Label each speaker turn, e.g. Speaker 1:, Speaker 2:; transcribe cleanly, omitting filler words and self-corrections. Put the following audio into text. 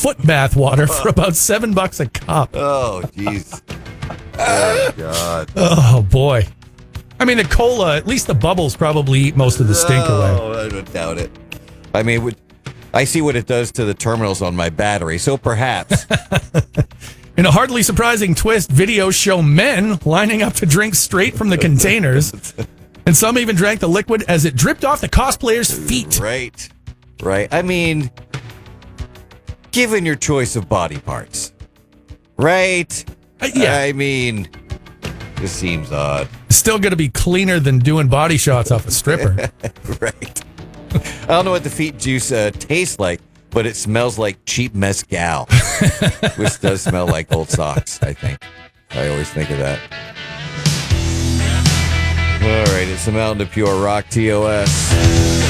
Speaker 1: foot bath water for about $7 a cup.
Speaker 2: Oh, jeez. Oh, God.
Speaker 1: Oh, boy. I mean, the cola, at least the bubbles probably eat most of the stink away.
Speaker 2: Oh, I don't doubt it. I mean, I see what it does to the terminals on my battery, so perhaps.
Speaker 1: In a hardly surprising twist, videos show men lining up to drink straight from the containers. And some even drank the liquid as it dripped off the cosplayer's feet.
Speaker 2: Right. I mean, given your choice of body parts, right?
Speaker 1: Yeah.
Speaker 2: I mean, this seems odd.
Speaker 1: Still going to be cleaner than doing body shots off a stripper.
Speaker 2: Right. I don't know what the feet juice tastes like, but it smells like cheap mezcal, which does smell like old socks, I think. I always think of that. All right, it's the Mountain Dew Pure Rock TOS.